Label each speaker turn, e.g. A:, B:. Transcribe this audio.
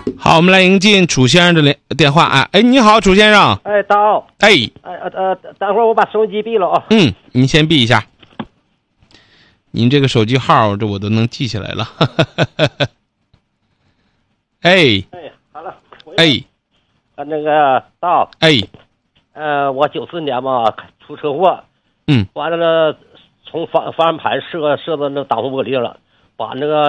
A: 好，我们来迎进楚先生的电话啊！哎，你好，楚先生。
B: 哎，到。
A: 哎，
B: 等会儿我把收音机闭了啊。
A: 您先闭一下。您这个手机号，这我都能记下来了。哎，
B: 好了。
A: 哎，
B: 那个到。
A: 哎，
B: 我94年嘛出车祸，完了呢，从方向盘射到那挡风玻璃上了，把那个